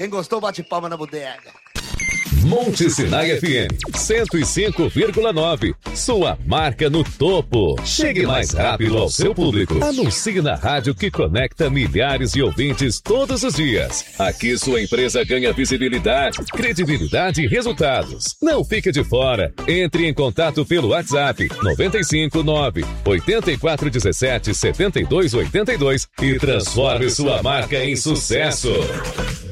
Quem gostou, bate palma na bodega. Monte Sinai FM 105,9. Sua marca no topo. Chegue mais rápido ao seu público. Anuncie na rádio que conecta milhares de ouvintes todos os dias. Aqui sua empresa ganha visibilidade, credibilidade e resultados. Não fique de fora. Entre em contato pelo WhatsApp 959 8417 7282 e transforme sua marca em sucesso.